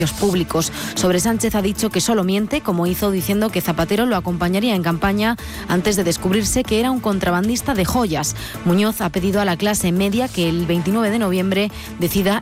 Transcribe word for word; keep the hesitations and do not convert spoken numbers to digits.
públicos. Sobre Sánchez ha dicho que solo miente, como hizo diciendo que Zapatero lo acompañaría en campaña antes de descubrirse que era un contrabandista de joyas. Muñoz ha pedido a la clase media que el veintinueve de noviembre decida